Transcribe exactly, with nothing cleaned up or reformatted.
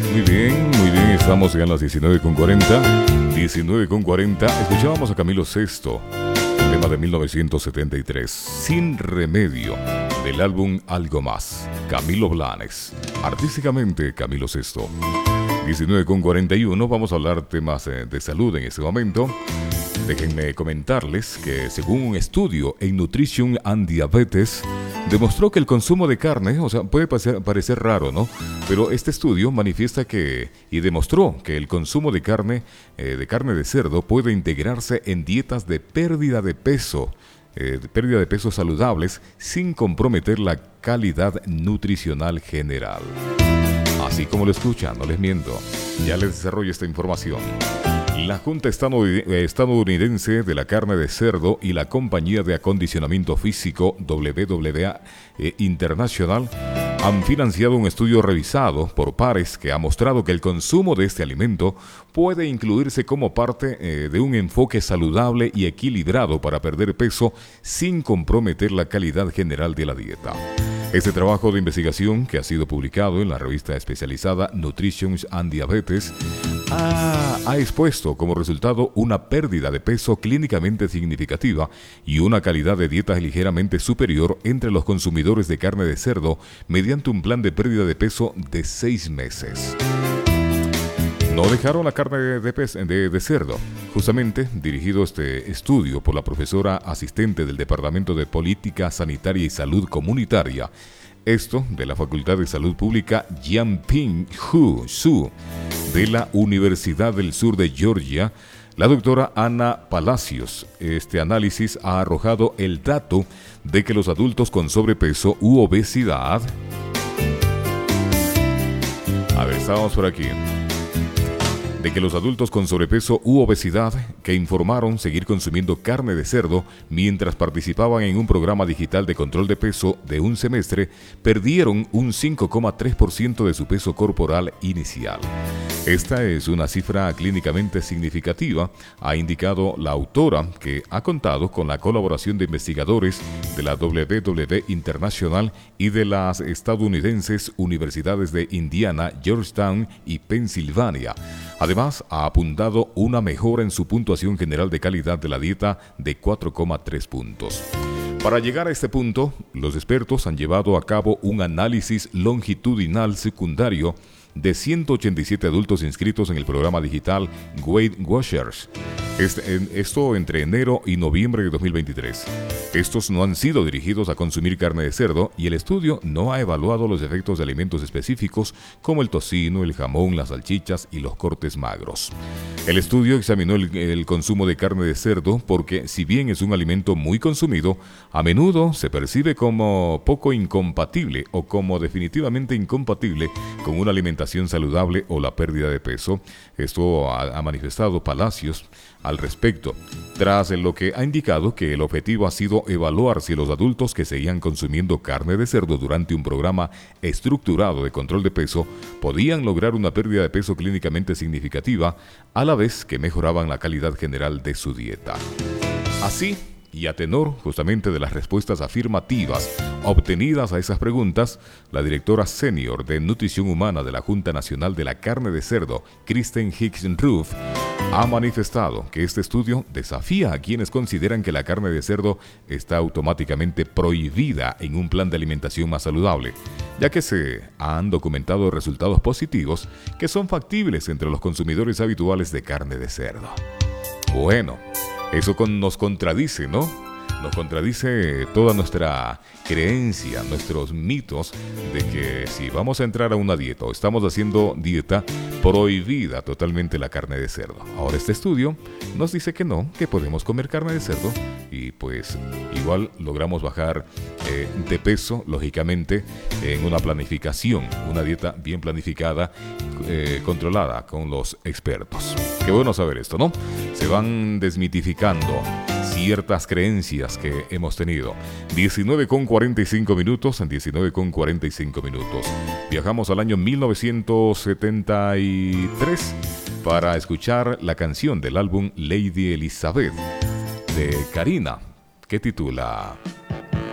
Muy bien, muy bien, estamos ya en las diecinueve con cuarenta. diecinueve con cuarenta, escuchábamos a Camilo Sesto, tema de mil novecientos setenta y tres, Sin Remedio, del álbum Algo Más, Camilo Blanes, artísticamente Camilo Sesto. diecinueve con cuarenta y uno, vamos a hablar temas de salud en este momento. Déjenme comentarles que según un estudio en Nutrition and Diabetes, demostró que el consumo de carne, o sea, puede parecer, parecer raro, ¿no? Pero este estudio manifiesta que, y demostró que el consumo de carne, eh, de carne de cerdo puede integrarse en dietas de pérdida de peso, eh, de pérdida de peso saludables, sin comprometer la calidad nutricional general. Así como lo escuchan, no les miento, ya les desarrollo esta información. La Junta Estadounidense de la Carne de Cerdo y la Compañía de Acondicionamiento Físico W W A eh, International han financiado un estudio revisado por pares que ha mostrado que el consumo de este alimento puede incluirse como parte eh, de un enfoque saludable y equilibrado para perder peso sin comprometer la calidad general de la dieta. Este trabajo de investigación, que ha sido publicado en la revista especializada Nutrition and Diabetes, ha, ha expuesto como resultado una pérdida de peso clínicamente significativa y una calidad de dieta ligeramente superior entre los consumidores de carne de cerdo mediante un plan de pérdida de peso de seis meses. No dejaron la carne de, de, de, de cerdo. Justamente dirigido este estudio por la profesora asistente del Departamento de Política Sanitaria y Salud Comunitaria, esto de la Facultad de Salud Pública Jianping Hu Su de la Universidad del Sur de Georgia, la doctora Ana Palacios. Este análisis ha arrojado el dato de que los adultos con sobrepeso u obesidad... A ver, estábamos por aquí... de que los adultos con sobrepeso u obesidad que informaron seguir consumiendo carne de cerdo mientras participaban en un programa digital de control de peso de un semestre perdieron un cinco coma tres por ciento de su peso corporal inicial. Esta es una cifra clínicamente significativa, ha indicado la autora, que ha contado con la colaboración de investigadores de la W W E Internacional y de las estadounidenses universidades de Indiana, Georgetown y Pensilvania. Además, ha apuntado una mejora en su puntuación general de calidad de la dieta de cuatro coma tres puntos. Para llegar a este punto, los expertos han llevado a cabo un análisis longitudinal secundario de ciento ochenta y siete adultos inscritos en el programa digital Weight Watchers. Este, en, esto entre enero y noviembre de dos mil veintitrés. Estos no han sido dirigidos a consumir carne de cerdo y el estudio no ha evaluado los efectos de alimentos específicos como el tocino, el jamón, las salchichas y los cortes magros. El estudio examinó el, el consumo de carne de cerdo porque, si bien es un alimento muy consumido, a menudo se percibe como poco incompatible o como definitivamente incompatible con una alimentación saludable o la pérdida de peso. Esto ha, ha manifestado Palacios al respecto, tras lo que ha indicado que el objetivo ha sido evaluar si los adultos que seguían consumiendo carne de cerdo durante un programa estructurado de control de peso podían lograr una pérdida de peso clínicamente significativa a la vez que mejoraban la calidad general de su dieta. Así, y a tenor justamente de las respuestas afirmativas obtenidas a esas preguntas, la directora senior de Nutrición Humana de la Junta Nacional de la Carne de Cerdo, Kristen Hicks Ruth, ha manifestado que este estudio desafía a quienes consideran que la carne de cerdo está automáticamente prohibida en un plan de alimentación más saludable, ya que se han documentado resultados positivos que son factibles entre los consumidores habituales de carne de cerdo. Bueno, eso con, nos contradice, ¿no? Nos contradice toda nuestra creencia, nuestros mitos de que si vamos a entrar a una dieta o estamos haciendo dieta, prohibida totalmente la carne de cerdo. Ahora este estudio nos dice que no, que podemos comer carne de cerdo y pues igual logramos bajar eh, de peso, lógicamente, en una planificación, una dieta bien planificada, eh, controlada con los expertos. Qué bueno saber esto, ¿no? Se van desmitificando ciertas creencias que hemos tenido. diecinueve con cuarenta y cinco minutos, en diecinueve con cuarenta y cinco minutos. Viajamos al año mil novecientos setenta y tres para escuchar la canción del álbum Lady Elizabeth de Karina, que titula